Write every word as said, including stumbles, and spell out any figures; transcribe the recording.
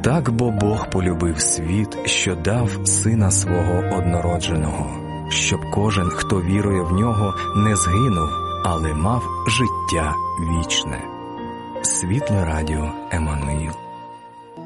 Так бо Бог полюбив світ, що дав Сина Свого однородженого, щоб кожен, хто вірує в Нього, не згинув, але мав життя вічне. Світле радіо Еммануїл.